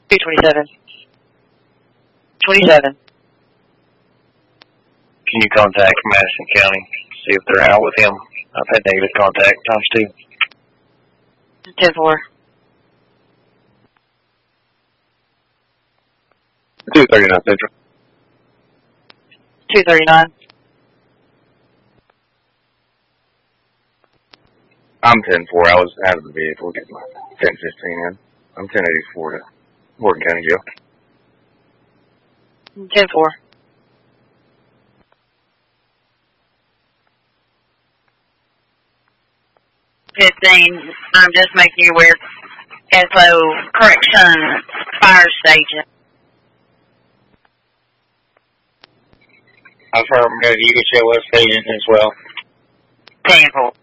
227. 27. Can you contact Madison County, see if they're out with him? I've had negative contact times 2. 10-4. 239 Central. 239. I'm 10-4. I was out of the vehicle getting my 10-15 in. I'm 1084 to Morgan County Jail. 10-4. 15. I'm just making you aware. Caslow Correction Fire Station. I've heard you can show us station as well. 10-4.